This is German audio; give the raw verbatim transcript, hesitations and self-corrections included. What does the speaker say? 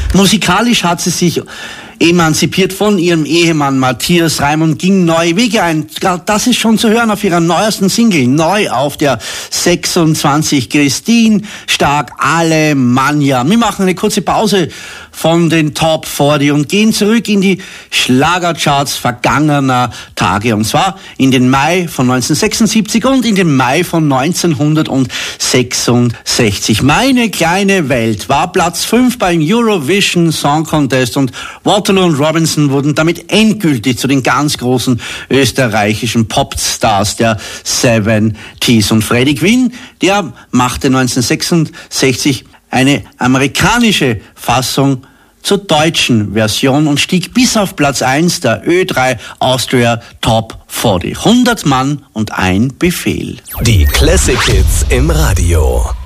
Musikalisch hat sie sich emanzipiert von ihrem Ehemann Matthias Raimund, ging neue Wege ein. Das ist schon zu hören auf ihrer neuesten Single, neu auf der sechsundzwanzig. Christine Stark, Alemannia. Wir machen eine kurze Pause von den Top vierzig und gehen zurück in die Schlagercharts vergangener Tage. Und zwar in den Mai von neunzehnhundertsechsundsiebzig und in den Mai von neunzehnhundertsechsundsechzig. Meine kleine Welt war Platz fünf beim Eurovision Song Contest und Waterloo und Robinson wurden damit endgültig zu den ganz großen österreichischen Popstars der siebziger. Und Freddie Quinn, der machte neunzehnhundertsechsundsechzig eine amerikanische Fassung zur deutschen Version und stieg bis auf Platz eins der Ö drei Austria Top vierzig. hundert Mann und ein Befehl. Die Classic Hits im Radio.